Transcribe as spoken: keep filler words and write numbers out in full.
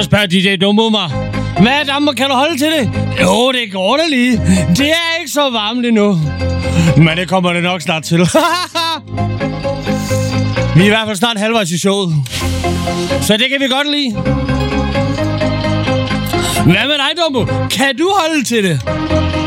Spørg D J Dumbo mig. Hvad, Dammer, kan du holde til det? Jo, det går da lige. Det er ikke så varmt endnu. Men det kommer det nok snart til. Vi er i hvert fald snart halvvejs i showet. Så det kan vi godt lide. Hvad med dig, Dumbo? Kan du holde til det?